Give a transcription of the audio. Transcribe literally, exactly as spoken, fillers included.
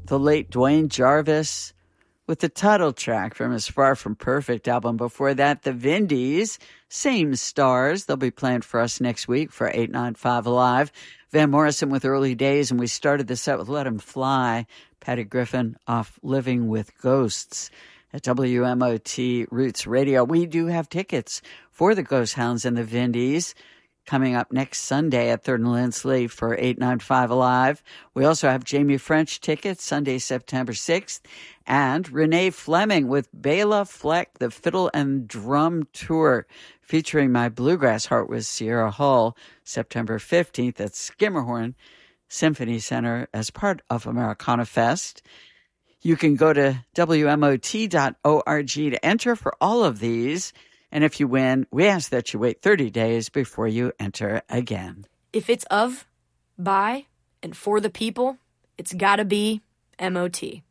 the late Dwayne Jarvis with the title track from his Far From Perfect album. Before that, the Vindies, Same Stars. They'll be playing for us next week for eight ninety-five Alive. Van Morrison with Early Days, and we started the set with Let 'Em Fly. Patty Griffin off Living with Ghosts at W M O T Roots Radio. We do have tickets for the Ghost Hounds and the Vindies coming up next Sunday at Third and Lindsley for eight ninety-five Alive. We also have Jamie French tickets Sunday, September sixth, and Renee Fleming with Bela Fleck, the Fiddle and Drum Tour, featuring My Bluegrass Heart with Sierra Hull, September fifteenth at Skimmerhorn Symphony Center as part of Americana Fest. You can go to W M O T dot org to enter for all of these. And if you win, we ask that you wait thirty days before you enter again. If it's of, by, and for the people, it's gotta be M O T.